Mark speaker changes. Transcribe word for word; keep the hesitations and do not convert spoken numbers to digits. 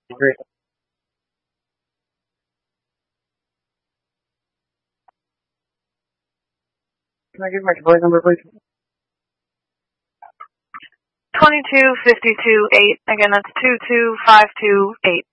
Speaker 1: Great. Can I give my deploy number, please?
Speaker 2: twenty-two fifty-two eight. Again, that's two two five two eight.